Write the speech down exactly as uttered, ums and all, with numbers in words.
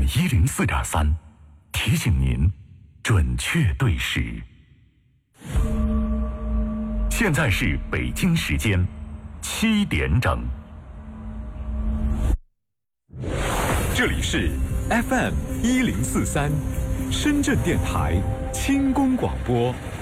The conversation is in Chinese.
一零四点三，提醒您准确对时。现在是北京时间七点整。 这里是 F M 一零四三，深圳电台轻功广播